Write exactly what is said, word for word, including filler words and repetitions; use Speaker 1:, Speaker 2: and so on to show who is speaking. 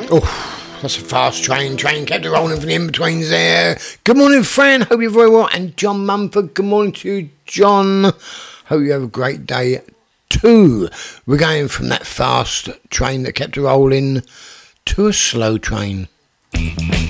Speaker 1: Oh, that's a fast train. Train kept it rolling from the in-betweens there. Good morning, Fran. Hope you're very well. And John Mumford. Good morning to you, John. Hope you have a great day too. We're going from that fast train that kept it rolling to a slow train.